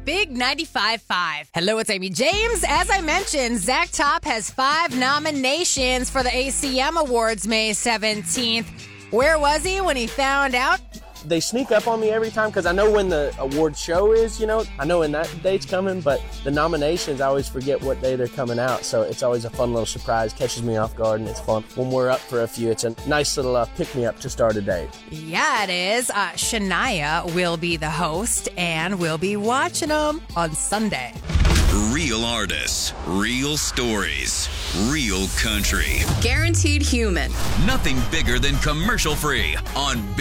Big 95.5. Hello, it's Amy James. As I mentioned, Zach Top has 5 nominations for the ACM Awards May 17th. Where was he when he found out? They sneak up on me every time because I know when the award show is, I know when that date's coming, but the nominations, I always forget what day they're coming out. So it's always a fun little surprise, catches me off guard, and it's fun. When we're up for a few, it's a nice little pick-me-up to start a date. Yeah, it is. Shania will be the host, and we'll be watching them on Sunday. Real artists, real stories, real country. Guaranteed human. Nothing bigger than commercial-free on